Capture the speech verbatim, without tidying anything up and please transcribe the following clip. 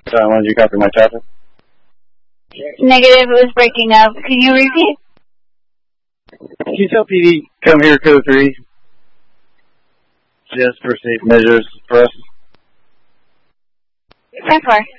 John, one, did you copy my traffic? Negative, it was breaking up. Can you repeat? Can you tell P D, come here, code three, just for safe measures for us? ten four.